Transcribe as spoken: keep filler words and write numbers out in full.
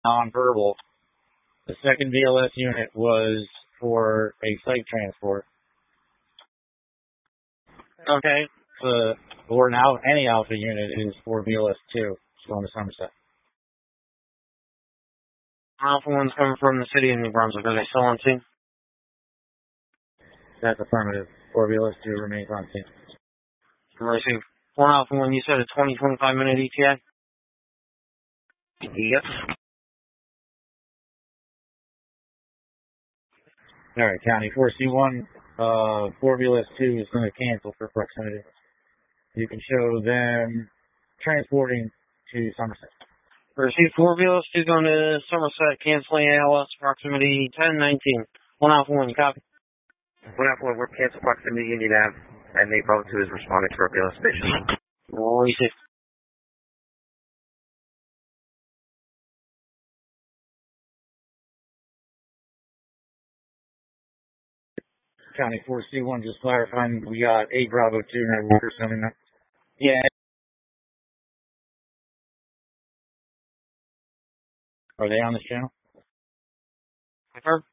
non-verbal. The second V L S unit was for a site transport. Okay. The or now any Alpha unit is for V L S two, going to Somerset. Alpha one's coming from the city of New Brunswick. Are they still on scene? That's affirmative. Or V L S two remains on scene. Receive. One Alpha one, you said a twenty, twenty-five minute E T A? Yep. Alright, County four C one, uh, four V L S two is going to cancel for proximity. You can show them transporting to Somerset. Receive four V L S two going to Somerset, canceling A L S proximity ten nineteen. One Alpha one, you copy? One Alpha one, we're cancel proximity Union Ave, and they Bravo two is responding to our V L S station. Receive. County four C one, just clarifying, we got eight Bravo two networkers coming up. Yeah. Are they on this channel? Confirm.